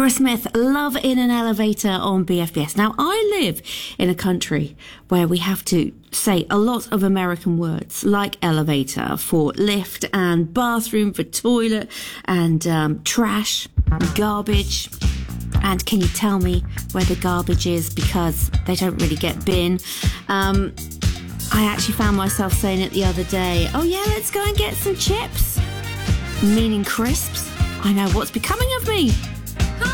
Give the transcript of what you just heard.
Chris Smith, Love in an Elevator on BFBS. Now, I live in a country where we have to say a lot of American words like elevator for lift and bathroom for toilet and trash, garbage. And can you tell me where the garbage is, because they don't really get bin. I actually found myself saying it the other day. Oh yeah, let's go and get some chips. Meaning crisps. I know, what's becoming of me?